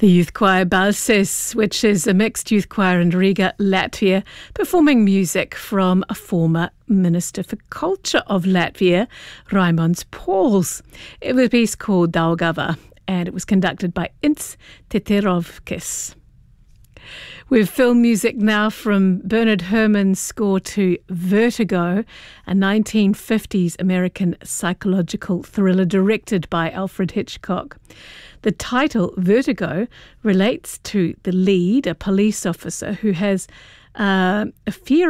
The youth choir Balsis, which is a mixed youth choir in Riga, Latvia, performing music from a former Minister for Culture of Latvia, Raimonds Pauls. It was a piece called Daugava, and it was conducted by Ints Teterovkis. We've film music now from Bernard Herrmann's score to Vertigo, a 1950s American psychological thriller directed by Alfred Hitchcock. The title, Vertigo, relates to the lead, a police officer who has a fear